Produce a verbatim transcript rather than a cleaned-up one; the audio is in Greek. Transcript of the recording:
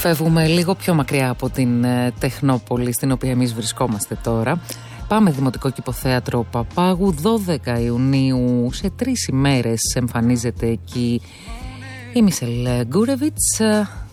Φεύγουμε λίγο πιο μακριά από την Τεχνόπολη στην οποία εμείς βρισκόμαστε τώρα. Πάμε Δημοτικό Κηποθέατρο Παπάγου. Δώδεκα Ιουνίου, σε τρεις ημέρες εμφανίζεται εκεί η Μισελ Γκούρεβιτς.